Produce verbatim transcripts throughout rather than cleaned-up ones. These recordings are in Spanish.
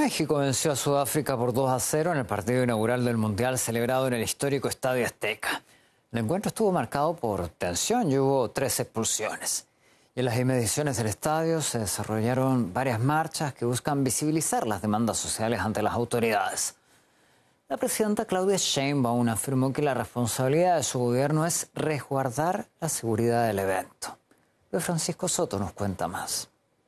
México venció a Sudáfrica por dos a cero en el partido inaugural del Mundial celebrado en el histórico Estadio Azteca. El encuentro estuvo marcado por tensión y hubo tres expulsiones. Y en las inmediaciones del estadio se desarrollaron varias marchas que buscan visibilizar las demandas sociales ante las autoridades. La presidenta Claudia Sheinbaum afirmó que la responsabilidad de su gobierno es resguardar la seguridad del evento. Luis Francisco Soto nos cuenta más.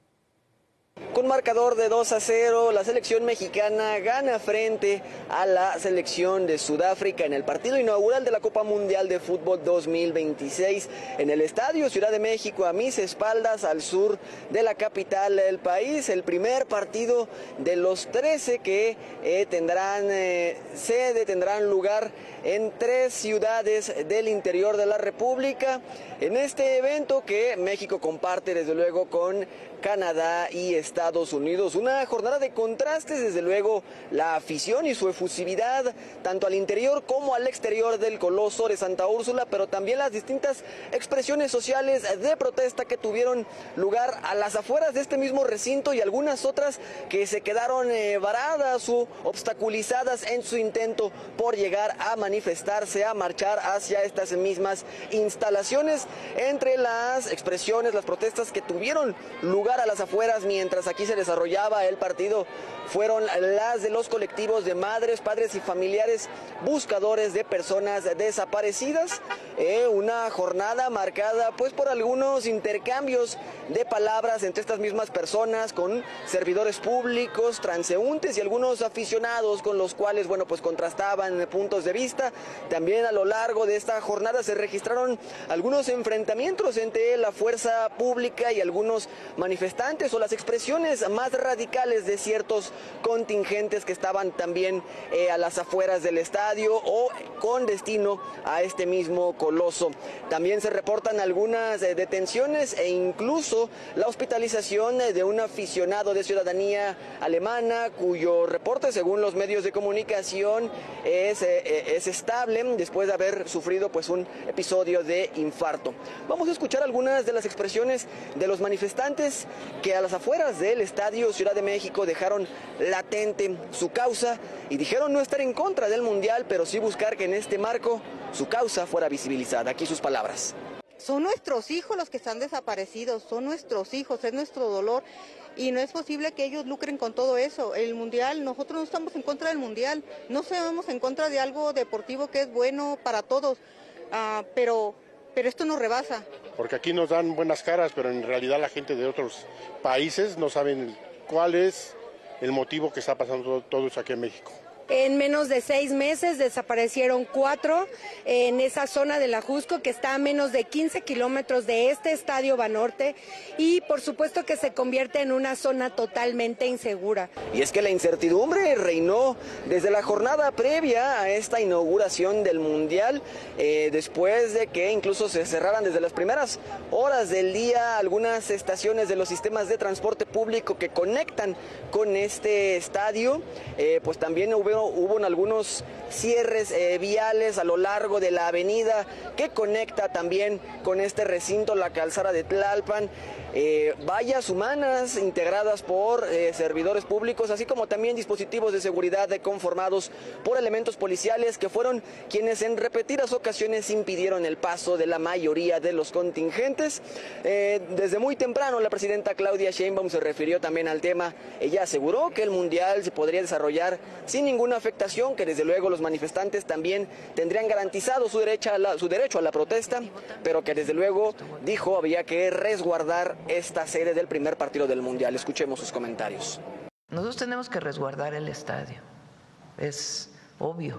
Con marcador de dos a cero, la selección mexicana gana frente a la selección de Sudáfrica en el partido inaugural de la Copa Mundial de Fútbol dos mil veintiséis en el Estadio Ciudad de México, a mis espaldas, al sur de la capital del país. El primer partido de los trece que eh, tendrán eh, sede, tendrán lugar en tres ciudades del interior de la República. En este evento que México comparte desde luego con Canadá y Estados Unidos. Una jornada de contrastes, desde luego la afición y su efusividad, tanto al interior como al exterior del Coloso de Santa Úrsula, pero también las distintas expresiones sociales de protesta que tuvieron lugar a las afueras de este mismo recinto y algunas otras que se quedaron eh, varadas o obstaculizadas en su intento por llegar a manifestarse, a marchar hacia estas mismas instalaciones. Entre las expresiones, las protestas que tuvieron lugar a las afueras mientras aquí se desarrollaba el partido fueron las de los colectivos de madres, padres y familiares buscadores de personas desaparecidas. Eh, una jornada marcada pues por algunos intercambios de palabras entre estas mismas personas con servidores públicos, transeúntes y algunos aficionados con los cuales bueno pues contrastaban puntos de vista. También a lo largo de esta jornada se registraron algunos enfrentamientos entre la fuerza pública y algunos manifestantes o las expresiones más radicales de ciertos contingentes que estaban también eh, a las afueras del estadio o con destino a este mismo Coloso. También se reportan algunas eh, detenciones e incluso la hospitalización eh, de un aficionado de ciudadanía alemana cuyo reporte, según los medios de comunicación, es, eh, es estable después de haber sufrido pues un episodio de infarto. Vamos a escuchar algunas de las expresiones de los manifestantes que a las afueras del Estadio Ciudad de México dejaron latente su causa y dijeron no estar en contra del Mundial, pero sí buscar que en este marco su causa fuera visibilizada. Aquí sus palabras. Son nuestros hijos los que están desaparecidos, son nuestros hijos, es nuestro dolor y no es posible que ellos lucren con todo eso. El Mundial, nosotros no estamos en contra del Mundial, no estamos en contra de algo deportivo que es bueno para todos, uh, pero... pero esto nos rebasa. Porque aquí nos dan buenas caras, pero en realidad la gente de otros países no saben cuál es el motivo que está pasando todo eso aquí en México. En menos de seis meses desaparecieron cuatro en esa zona de la Jusco, que está a menos de quince kilómetros de este Estadio Banorte, y por supuesto que se convierte en una zona totalmente insegura. Y es que la incertidumbre reinó desde la jornada previa a esta inauguración del Mundial, eh, después de que incluso se cerraran desde las primeras horas del día algunas estaciones de los sistemas de transporte público que conectan con este estadio, eh, pues también hubo Hubo algunos cierres eh, viales a lo largo de la avenida que conecta también con este recinto, la calzada de Tlalpan. Eh, vallas humanas integradas por eh, servidores públicos, así como también dispositivos de seguridad conformados por elementos policiales que fueron quienes en repetidas ocasiones impidieron el paso de la mayoría de los contingentes. Eh, desde muy temprano la presidenta Claudia Sheinbaum se refirió también al tema. Ella aseguró que el Mundial se podría desarrollar sin ninguna afectación, que desde luego los manifestantes también tendrían garantizado su derecho a la, su derecho a la protesta, pero que desde luego dijo había que resguardar esta sede del primer partido del Mundial. Escuchemos sus comentarios. Nosotros tenemos que resguardar el estadio, es obvio,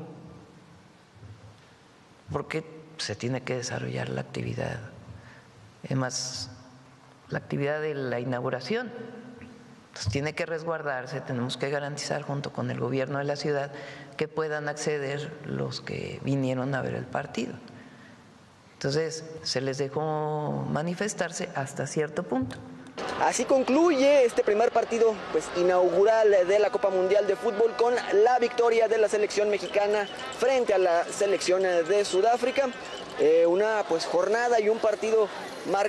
porque se tiene que desarrollar la actividad, además la actividad de la inauguración. Entonces tiene que resguardarse, tenemos que garantizar junto con el gobierno de la ciudad que puedan acceder los que vinieron a ver el partido. Entonces se les dejó manifestarse hasta cierto punto. Así concluye este primer partido pues inaugural de la Copa Mundial de Fútbol con la victoria de la selección mexicana frente a la selección de Sudáfrica. Eh, una pues jornada y un partido marcado